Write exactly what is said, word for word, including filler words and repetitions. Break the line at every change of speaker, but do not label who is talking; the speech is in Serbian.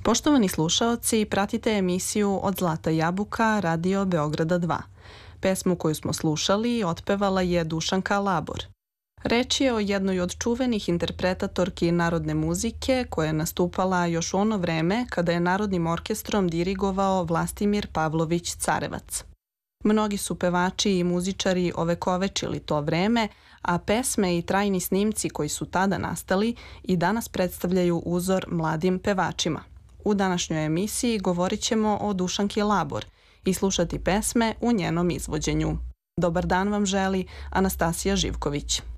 Poštovani slušaoci, pratite emisiju Od Zlata jabuka Radio Beograda dva. Pesmu koju smo slušali otpevala je Dušanka Labor. Reč je o jednoj od čuvenih interpretatorki narodne muzike koja je nastupala još u ono vreme kada je Narodnim orkestrom dirigovao Vlastimir Pavlović Carevac. Mnogi su pevači i muzičari ovekovečili to vreme, a pesme i trajni snimci koji su tada nastali i danas predstavljaju uzor mladim pevačima. U današnjoj emisiji govorit ćemo o Dušanki Labor i slušati pesme u njenom izvođenju. Dobar dan vam želi Anastasija Živković.